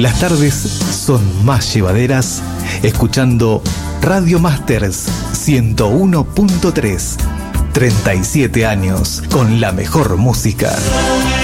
Las tardes son más llevaderas escuchando Radio Masters 101.3. 37 años con la mejor música.